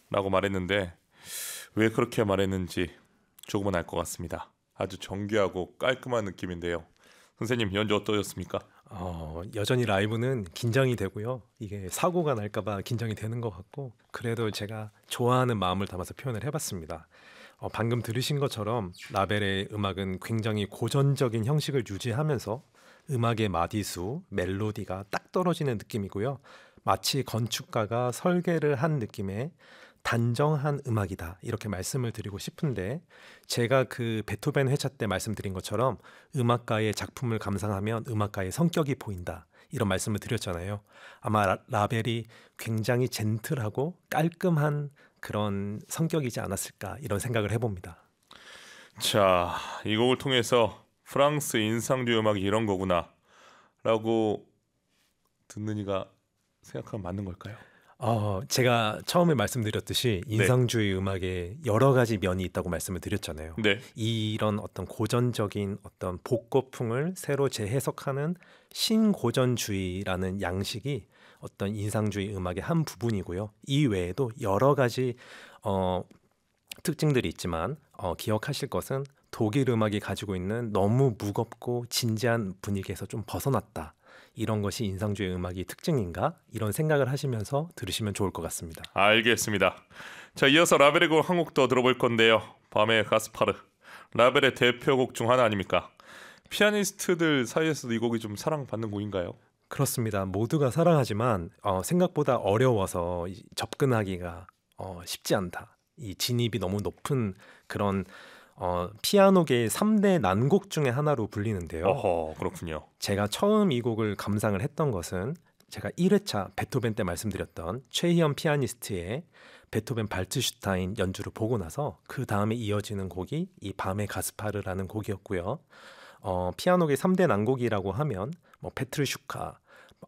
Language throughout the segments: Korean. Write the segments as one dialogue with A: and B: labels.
A: 라고 말했는데 왜 그렇게 말했는지 조금은 알 것 같습니다. 아주 정교하고 깔끔한 느낌인데요. 선생님 연주 어떠셨습니까?
B: 여전히 라이브는 긴장이 되고요. 이게 사고가 날까 봐 긴장이 되는 것 같고 그래도 제가 좋아하는 마음을 담아서 표현을 해봤습니다. 방금 들으신 것처럼 라벨의 음악은 굉장히 고전적인 형식을 유지하면서 음악의 마디수, 멜로디가 딱 떨어지는 느낌이고요. 마치 건축가가 설계를 한 느낌의 단정한 음악이다 이렇게 말씀을 드리고 싶은데 제가 그 베토벤 회차 때 말씀드린 것처럼 음악가의 작품을 감상하면 음악가의 성격이 보인다 이런 말씀을 드렸잖아요. 아마 라벨이 굉장히 젠틀하고 깔끔한 그런 성격이지 않았을까 이런 생각을 해봅니다.
A: 자, 이 곡을 통해서 프랑스 인상주의 음악이 이런 거구나 라고 듣는 이가 생각하면 맞는 걸까요?
B: 제가 처음에 말씀드렸듯이
A: 네.
B: 인상주의 음악에 여러 가지 면이 있다고 말씀을 드렸잖아요.
A: 네.
B: 이런 어떤 고전적인 어떤 복고풍을 새로 재해석하는 신고전주의라는 양식이 어떤 인상주의 음악의 한 부분이고요. 이 외에도 여러 가지 특징들이 있지만 기억하실 것은 독일 음악이 가지고 있는 너무 무겁고 진지한 분위기에서 좀 벗어났다. 이런 것이 인상주의 음악의 특징인가? 이런 생각을 하시면서 들으시면 좋을 것 같습니다.
A: 알겠습니다. 자, 이어서 라벨의 곡 한 곡 더 들어볼 건데요. 밤의 가스파르. 라벨의 대표곡 중 하나 아닙니까? 피아니스트들 사이에서도 이 곡이 좀 사랑받는 곡인가요?
B: 그렇습니다. 모두가 사랑하지만 생각보다 어려워서 접근하기가 쉽지 않다. 이 진입이 너무 높은 그런 피아노계의 3대 난곡 중에 하나로 불리는데요.
A: 어허, 그렇군요.
B: 제가 처음 이 곡을 감상을 했던 것은 제가 1회차 베토벤 때 말씀드렸던 최희연 피아니스트의 베토벤 발츠슈타인 연주를 보고 나서 그 다음에 이어지는 곡이 이 밤의 가스파르라는 곡이었고요. 피아노계 3대 난곡이라고 하면 뭐 페트르슈카,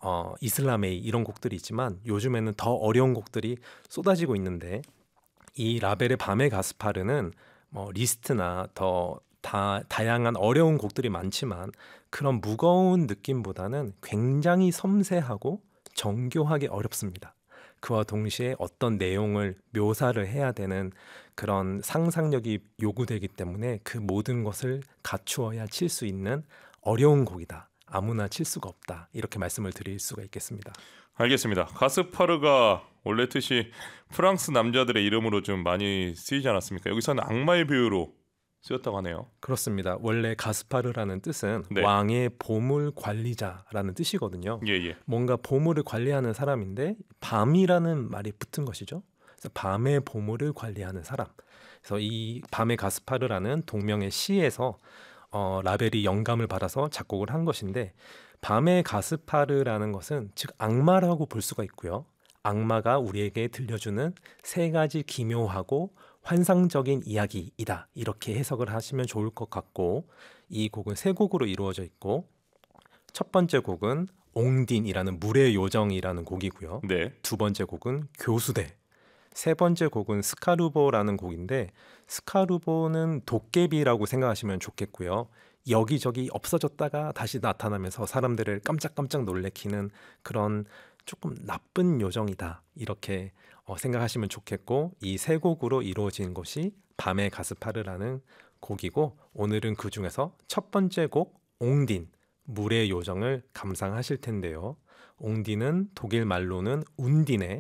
B: 이슬라메이 이런 곡들이 있지만 요즘에는 더 어려운 곡들이 쏟아지고 있는데 이 라벨의 밤의 가스파르는 뭐 리스트나 더 다양한 어려운 곡들이 많지만 그런 무거운 느낌보다는 굉장히 섬세하고 정교하게 어렵습니다. 그와 동시에 어떤 내용을 묘사를 해야 되는 그런 상상력이 요구되기 때문에 그 모든 것을 갖추어야 칠 수 있는 어려운 곡이다. 아무나 칠 수가 없다. 이렇게 말씀을 드릴 수가 있겠습니다.
A: 알겠습니다. 가스파르가 원래 뜻이 프랑스 남자들의 이름으로 좀 많이 쓰이지 않았습니까? 여기서는 악마의 비유로 쓰였다고 하네요.
B: 그렇습니다. 원래 가스파르라는 뜻은
A: 네.
B: 왕의 보물 관리자라는 뜻이거든요.
A: 예.
B: 뭔가 보물을 관리하는 사람인데 밤이라는 말이 붙은 것이죠. 그래서 밤의 보물을 관리하는 사람. 그래서 이 밤의 가스파르라는 동명의 시에서 라벨이 영감을 받아서 작곡을 한 것인데 밤의 가스파르라는 것은 즉 악마라고 볼 수가 있고요. 악마가 우리에게 들려주는 세 가지 기묘하고 환상적인 이야기이다. 이렇게 해석을 하시면 좋을 것 같고 이 곡은 세 곡으로 이루어져 있고 첫 번째 곡은 옹딘이라는 물의 요정이라는 곡이고요.
A: 네.
B: 두 번째 곡은 교수대. 세 번째 곡은 스카루보라는 곡인데 스카루보는 도깨비라고 생각하시면 좋겠고요. 여기저기 없어졌다가 다시 나타나면서 사람들을 깜짝깜짝 놀래키는 그런 조금 나쁜 요정이다. 이렇게 생각하시면 좋겠고 이 세 곡으로 이루어진 것이 밤의 가스파르라는 곡이고 오늘은 그 중에서 첫 번째 곡 옹딘 물의 요정을 감상하실 텐데요. 옹딘은 독일 말로는 운딘에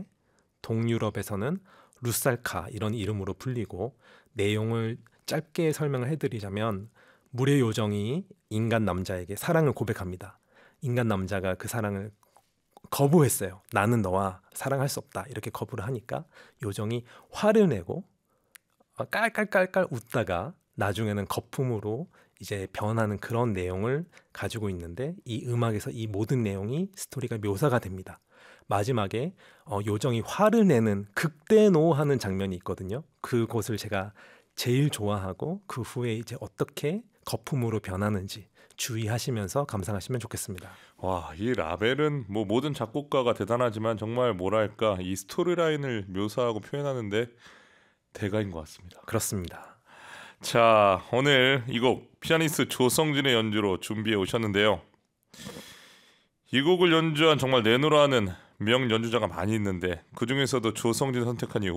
B: 동유럽에서는 루살카 이런 이름으로 불리고 내용을 짧게 설명을 해드리자면 물의 요정이 인간 남자에게 사랑을 고백합니다. 인간 남자가 그 사랑을 거부했어요. 나는 너와 사랑할 수 없다. 이렇게 거부를 하니까 요정이 화를 내고 깔깔깔깔 웃다가 나중에는 거품으로 이제 변하는 그런 내용을 가지고 있는데 이 음악에서 이 모든 내용이 스토리가 묘사가 됩니다. 마지막에 요정이 화를 내는 극대노하는 장면이 있거든요. 그곳을 제가 제일 좋아하고 그 후에 이제 어떻게 거품으로 변하는지 주의하시면서 감상하시면 좋겠습니다.
A: 와, 이 라벨은 뭐 모든 작곡가가 대단하지만 정말 뭐랄까 이 스토리라인을 묘사하고 표현하는데 대가인 것 같습니다.
B: 그렇습니다.
A: 자, 오늘 이 곡 피아니스트 조성진의 연주로 준비해 오셨는데요. 이 곡을 연주한 정말 내노라는 명 연주자가 많이 있는데 그 중에서도 조성진 선택한 이유